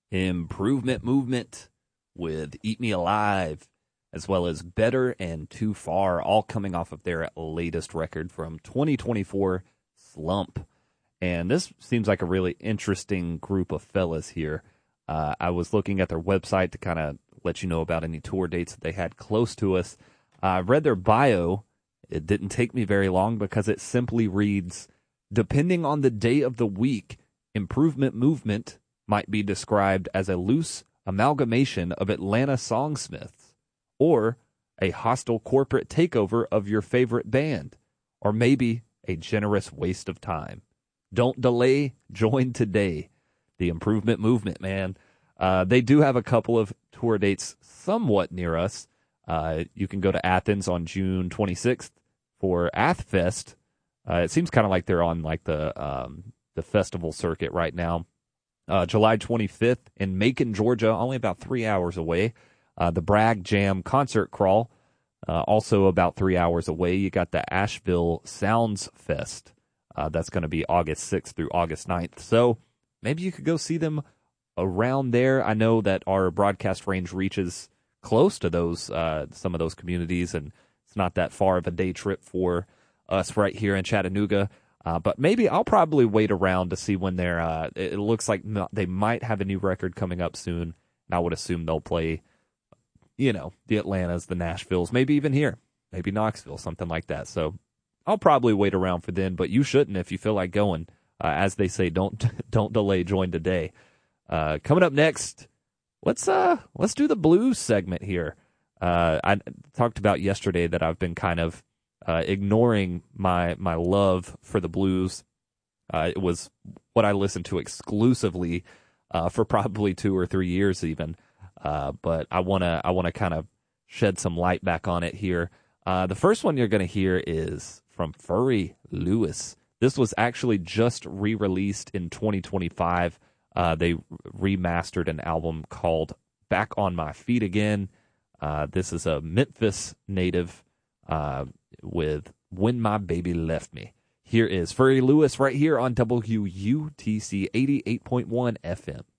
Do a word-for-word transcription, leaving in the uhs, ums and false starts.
Improvement Movement with Eat Me Alive, as well as Better and Too Far, all coming off of their latest record from twenty twenty-four, Slump. And this seems like a really interesting group of fellas here. Uh, I was looking at their website to kind of let you know about any tour dates that they had close to us. I uh, read their bio. It didn't take me very long because it simply reads, depending on the day of the week, Improvement Movement might be described as a loose amalgamation of Atlanta songsmiths, or a hostile corporate takeover of your favorite band, or maybe a generous waste of time. Don't delay, join today. The Improvement Movement, man. Uh, they do have a couple of tour dates somewhat near us. Uh, you can go to Athens on June twenty-sixth for AthFest. Uh, it seems kind of like they're on like the um, the festival circuit right now. Uh, July twenty-fifth in Macon, Georgia, only about three hours away. Uh, the Bragg Jam Concert Crawl, uh, also about three hours away. You got the Asheville Sounds Fest. Uh, that's going to be August sixth through August ninth. So maybe you could go see them around there. I know that our broadcast range reaches close to those, uh, some of those communities, and it's not that far of a day trip for us right here in Chattanooga. Uh, but maybe I'll probably wait around to see when they're, uh, it looks like they might have a new record coming up soon. And I would assume they'll play, you know, the Atlantas, the Nashvilles, maybe even here, maybe Knoxville, something like that. So I'll probably wait around for them, but you shouldn't if you feel like going. Uh, as they say, don't don't delay, join today. Uh, coming up next, let's uh let's do the blues segment here. Uh, I talked about yesterday that I've been kind of uh, ignoring my my love for the blues. Uh, it was what I listened to exclusively uh, for probably two or three years even. Uh, but I wanna I wanna kind of shed some light back on it here. Uh, the first one you're gonna hear is from Furry Lewis. This was actually just re-released in twenty twenty-five. Uh, they remastered an album called Back on My Feet Again. Uh, this is a Memphis native uh, with When My Baby Left Me. Here is Furry Lewis right here on W U T C eighty-eight point one F M.